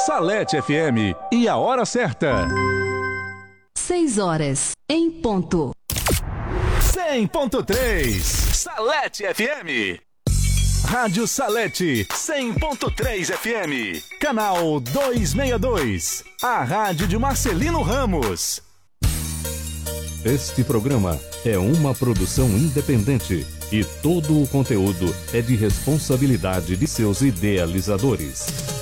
Salete FM e a hora certa. 6 horas, em ponto. 100.3 Salete FM. Rádio Salete 100.3 FM. Canal 262. A rádio de Marcelino Ramos. Este programa é uma produção independente e todo o conteúdo é de responsabilidade de seus idealizadores.